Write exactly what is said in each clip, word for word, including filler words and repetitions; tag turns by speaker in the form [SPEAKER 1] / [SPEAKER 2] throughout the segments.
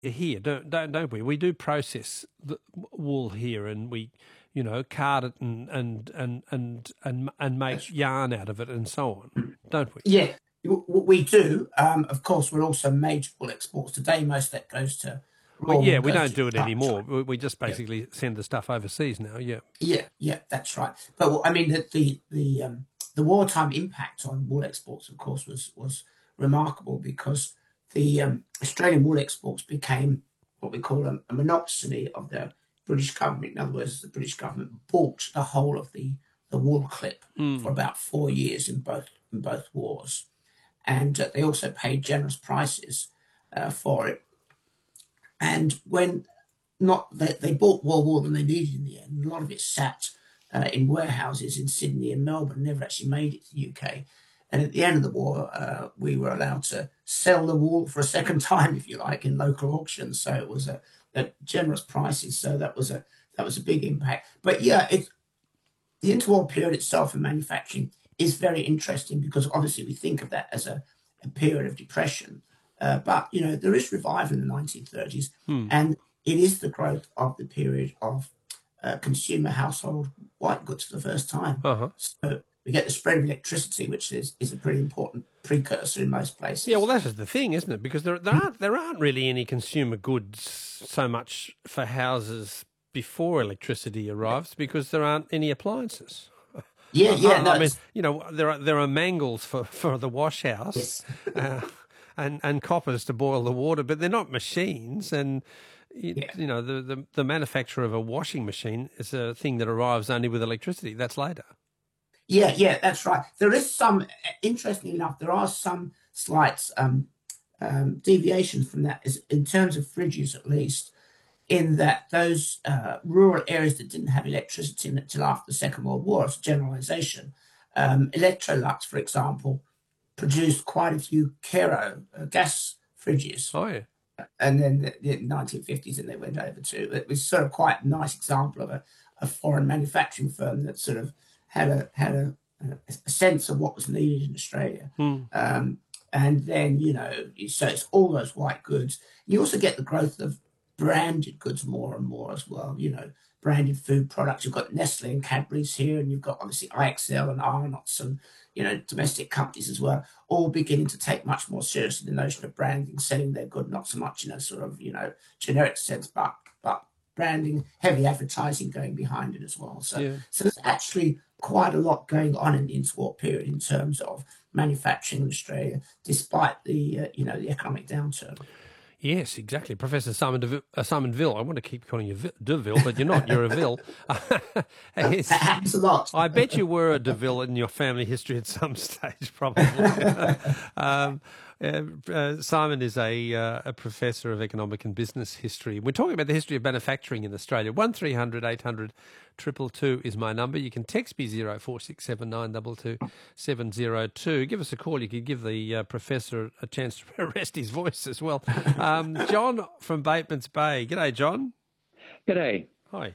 [SPEAKER 1] here, don't don't don't we? We do process the wool here, and we, you know, card it and and and and and, and make
[SPEAKER 2] That's
[SPEAKER 1] yarn out of it and so on, don't we?
[SPEAKER 2] Yeah, w- w- we do. Um, of course, we're also major wool exports today. Most of that goes to
[SPEAKER 1] Well,
[SPEAKER 2] raw
[SPEAKER 1] yeah,
[SPEAKER 2] wool
[SPEAKER 1] we
[SPEAKER 2] goes
[SPEAKER 1] don't
[SPEAKER 2] to
[SPEAKER 1] do it
[SPEAKER 2] China.
[SPEAKER 1] anymore. We, we just
[SPEAKER 2] Yeah,
[SPEAKER 1] basically send the stuff overseas now. Yeah.
[SPEAKER 2] yeah, yeah. That's right. But well, I mean, the the the, um, the wartime impact on wool exports, of course, was was remarkable because the um, Australian wool exports became what we call a, a monopoly of the British government. In other words, the British government bought the whole of the the wool clip
[SPEAKER 1] Mm.
[SPEAKER 2] for about four years in both in both wars. And uh, they also paid generous prices uh, for it. And when not they, they bought more wool than they needed in the end. A lot of it sat uh, in warehouses in Sydney and Melbourne, never actually made it to the U K. And at the end of the war, uh, we were allowed to sell the wool for a second time, if you like, in local auctions. So it was a, a generous prices. So that was a that was a big impact. But yeah, it, the interwar period itself in manufacturing is very interesting because obviously we think of that as a, a period of depression. Uh, but, you know, there is revival in the nineteen thirties,
[SPEAKER 1] Mm.
[SPEAKER 2] and it is the growth of the period of uh, consumer household white goods for the first time.
[SPEAKER 1] Uh huh.
[SPEAKER 2] So we get the spread of electricity, which is, is a pretty important precursor in most
[SPEAKER 1] Yeah, well,
[SPEAKER 2] places.
[SPEAKER 1] that is the thing, isn't it? Because there there aren't there aren't really any consumer goods so much for houses before electricity arrives because there aren't any appliances.
[SPEAKER 2] Yeah,
[SPEAKER 1] Uh,
[SPEAKER 2] yeah, no,
[SPEAKER 1] I mean,
[SPEAKER 2] it's,
[SPEAKER 1] you know, there are there are mangles for, for the wash house,
[SPEAKER 2] yes.
[SPEAKER 1] uh, and and coppers to boil the water, but they're not machines. And you,
[SPEAKER 2] Yeah.
[SPEAKER 1] you know, the, the the manufacture of a washing machine is a thing that arrives only with electricity. That's later.
[SPEAKER 2] Yeah, yeah, that's right. There is some, interestingly enough, there are some slight um, um, deviations from that, is in terms of fridges at least, in that those uh, rural areas that didn't have electricity until after the Second World War, as a generalization, um, Electrolux, for example, produced quite a few Kero uh, gas fridges.
[SPEAKER 1] Oh yeah,
[SPEAKER 2] And then the, the nineteen fifties, and they went over to it was sort of quite a nice example of a, a foreign manufacturing firm that sort of had a had a, a sense of what was needed in Australia.
[SPEAKER 1] hmm.
[SPEAKER 2] Um, and then you know, so it's all those white goods. You also get the growth of branded goods more and more as well. You know, branded food products. You've got Nestle and Cadbury's here, and you've got obviously I X L and Arnott's and you know domestic companies as well, all beginning to take much more seriously the notion of branding, selling their good, not so much in a sort of you know generic sense, but but branding, heavy advertising going behind it as well. So
[SPEAKER 1] Yeah.
[SPEAKER 2] so there's actually quite a lot going on in the interwar period in terms of manufacturing in Australia, despite the uh, you know the economic downturn.
[SPEAKER 1] Yes, exactly. Professor Simon DeVille, uh, Simon Ville. I want to keep calling you Vi- DeVille, but you're not. You're a Ville.
[SPEAKER 2] That
[SPEAKER 1] It's-
[SPEAKER 2] happens a lot.
[SPEAKER 1] I bet you were a DeVille in your family history at some stage, probably. um, uh, uh, Simon is a, uh, a professor of economic and business history. We're talking about the history of manufacturing in Australia. One three hundred eight hundred two two two is my number. You can text me zero four six seven nine two two seven zero two. Give us a call. You could give the uh, professor a chance to rest his voice as well. Um, John from Bateman's Bay. G'day, John.
[SPEAKER 3] G'day.
[SPEAKER 1] Hi.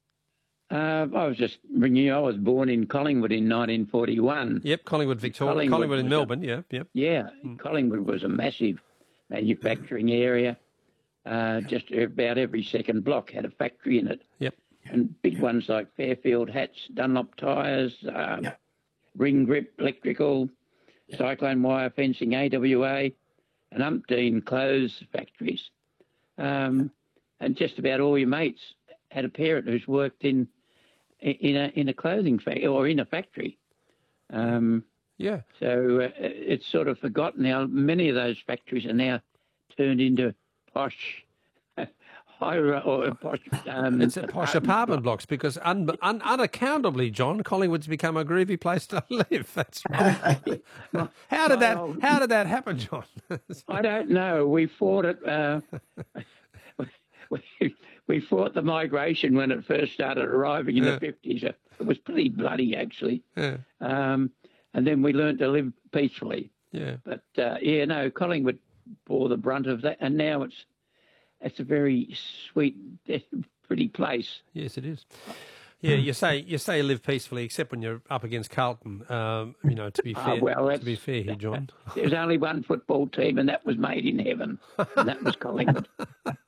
[SPEAKER 3] Uh, I was just ringing you. I was born in Collingwood in nineteen forty-one.
[SPEAKER 1] Yep, Collingwood, Victoria.
[SPEAKER 3] Collingwood
[SPEAKER 1] Collingwood in
[SPEAKER 3] was a-
[SPEAKER 1] Melbourne. Yeah, yep.
[SPEAKER 3] Yeah, Collingwood was a massive manufacturing area. Uh, just about every second block had a factory in it.
[SPEAKER 1] Yep.
[SPEAKER 3] And big ones like Fairfield Hats, Dunlop Tyres, um,
[SPEAKER 2] Yeah.
[SPEAKER 3] Ring Grip Electrical, Cyclone Wire Fencing, A W A, and umpteen clothes factories. Um, and just about all your mates had a parent who's worked in in a in a clothing factory or in a factory. Um,
[SPEAKER 1] Yeah.
[SPEAKER 3] so uh, it's sort of forgotten now. Many of those factories are now turned into posh, high or posh. Um,
[SPEAKER 1] It's a posh apartment blocks because un, un, unaccountably, John, Collingwood's become a groovy place to live. That's right. How did that?
[SPEAKER 3] Well,
[SPEAKER 1] How did that happen, John?
[SPEAKER 3] I don't know. We fought it. Uh, we, we fought the migration when it first started arriving in
[SPEAKER 1] Yeah.
[SPEAKER 3] the fifties. It was pretty bloody, actually.
[SPEAKER 1] Yeah,
[SPEAKER 3] Um, and then we learned to live peacefully.
[SPEAKER 1] yeah.
[SPEAKER 3] But uh, yeah, no, Collingwood bore the brunt of that, and now it's it's a very sweet, pretty place.
[SPEAKER 1] Yes, it is. Yeah, you say you say live peacefully, except when you're up against Carlton. Um, you know, to be fair,
[SPEAKER 3] Oh, well,
[SPEAKER 1] to be fair here, John.
[SPEAKER 3] There's only one football team, and that was made in heaven, and that was Collingwood.